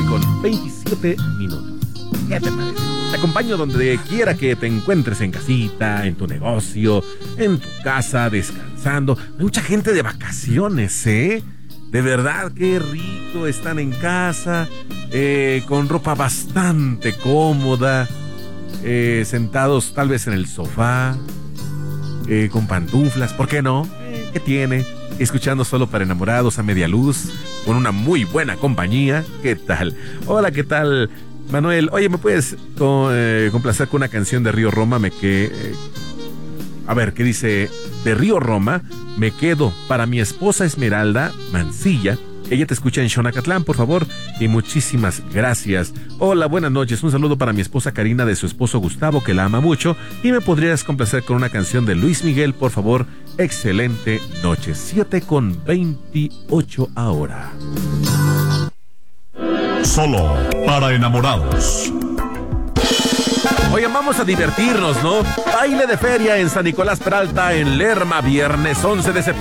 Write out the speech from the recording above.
con 27 minutos. ¿Qué te parece? Te acompaño donde quiera que te encuentres, en casita, en tu negocio, en tu casa, descansando. Hay mucha gente de vacaciones, ¿eh? De verdad, qué rico, están en casa, con ropa bastante cómoda, sentados tal vez en el sofá, con pantuflas, ¿por qué no? ¿Qué tiene? Escuchando Solo para Enamorados a media luz, con una muy buena compañía. ¿Qué tal? Hola, ¿qué tal, Manuel? Oye, ¿me puedes complacer con una canción de Río Roma? A ver, ¿qué dice? De Río Roma, me quedo para mi esposa Esmeralda Mancilla. Ella te escucha en Xonacatlán, por favor, y muchísimas gracias. Hola, buenas noches. Un saludo para mi esposa Karina de su esposo Gustavo, que la ama mucho. Y me podrías complacer con una canción de Luis Miguel, por favor. Excelente noche. 7:28 ahora. Solo para enamorados. Oigan, vamos a divertirnos, ¿no? Baile de feria en San Nicolás Peralta, en Lerma, viernes 11 de septiembre.